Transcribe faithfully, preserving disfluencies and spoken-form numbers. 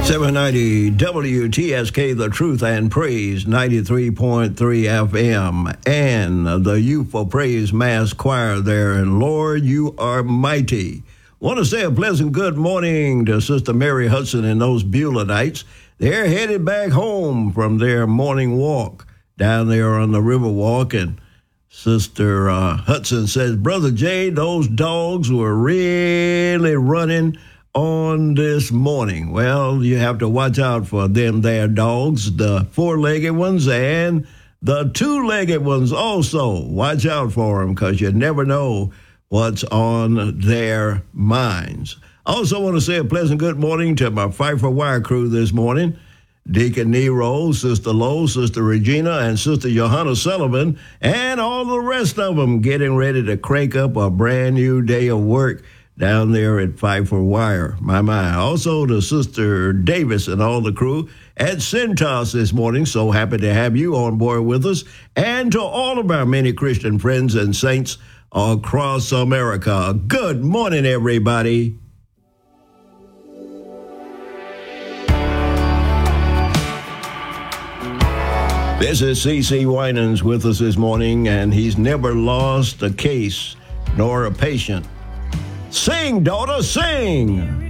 seven ninety W T S K, The Truth and Praise, ninety-three point three F M, and the Youth for Praise Mass Choir there. And Lord, you are mighty. Want to say a pleasant good morning to Sister Mary Hudson and those Beulahnites. They're headed back home from their morning walk down there on the Riverwalk. And Sister uh, Hudson says, Brother Jay, those dogs were really running on this morning. Well, you have to watch out for them there dogs, the four-legged ones and the two-legged ones also. Watch out for them because you never know what's on their minds. Also want to say a pleasant good morning to my Fight for Wire crew this morning. Deacon Nero, Sister Lowe, Sister Regina, and Sister Johanna Sullivan, and all the rest of them getting ready to crank up a brand new day of work down there at Fight for Wire. My, my. Also to Sister Davis and all the crew at Cintas this morning. So happy to have you on board with us. And to all of our many Christian friends and saints across America. Good morning, everybody. This is C C Winans with us this morning, and he's never lost a case nor a patient. Sing, daughter, sing!